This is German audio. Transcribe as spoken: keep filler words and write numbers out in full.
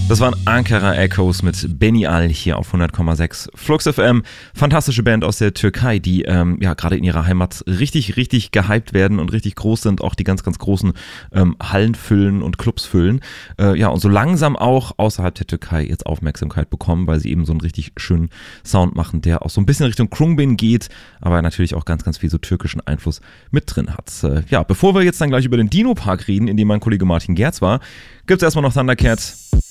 Das waren Ankara Echoes mit Beni Al hier auf hundert Komma sechs Flux F M. Fantastische Band aus der Türkei, die ähm, ja gerade in ihrer Heimat richtig, richtig gehypt werden und richtig groß sind, auch die ganz, ganz großen ähm, Hallen füllen und Clubs füllen. Äh, ja, und so langsam auch außerhalb der Türkei jetzt Aufmerksamkeit bekommen, weil sie eben so einen richtig schönen Sound machen, der auch so ein bisschen Richtung Khruangbin geht, aber natürlich auch ganz, ganz viel so türkischen Einfluss mit drin hat. Äh, ja, bevor wir jetzt dann gleich über den Dino Park reden, in dem mein Kollege Martin Gerz war, gibt's erstmal noch Thundercat.